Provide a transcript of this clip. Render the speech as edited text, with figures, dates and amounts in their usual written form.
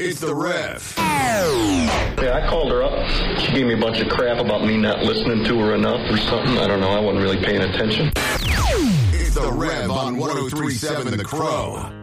It's the Rev. Yeah, I called her up. She gave me a bunch of crap about me not listening to her enough or something. I don't know. I wasn't really paying attention. It's the Rev on 103.7 The Crow.